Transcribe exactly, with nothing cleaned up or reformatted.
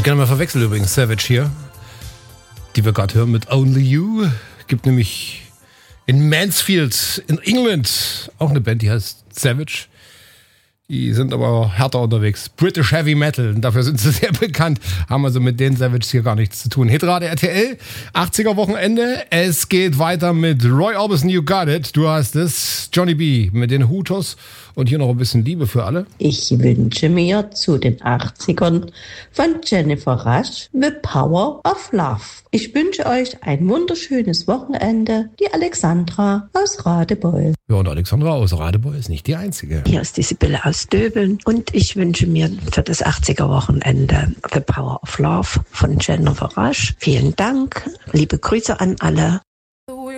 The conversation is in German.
gerne mal verwechselt übrigens, Savage hier, die wir gerade hören mit Only You. Gibt nämlich in Mansfield in England auch eine Band, die heißt Savage. Die sind aber härter unterwegs. British Heavy Metal. Und dafür sind sie sehr bekannt. Haben also mit den Savage hier gar nichts zu tun. Hitrate R T L, achtziger Wochenende. Es geht weiter mit Roy Orbison, You Got It. Du hast es. Johnny B. mit den Hooters. Und hier noch ein bisschen Liebe für alle. Ich wünsche mir zu den achtzigern von Jennifer Rush The Power of Love. Ich wünsche euch ein wunderschönes Wochenende. Die Alexandra aus Radebeul. Ja, und Alexandra aus Radebeul ist nicht die einzige. Hier ist die Sibylle aus Döbeln und ich wünsche mir für das achtziger Wochenende The Power of Love von Jennifer Rush. Vielen Dank, liebe Grüße an alle